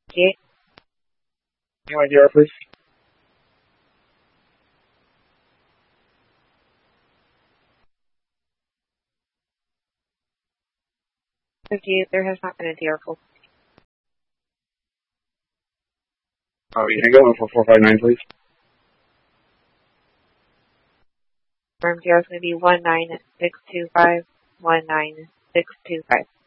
Okay. Your idea, please. Okay, there has not been a DR pull. You can go 4459, please. Confirmed DR is going to be 19625, 19625.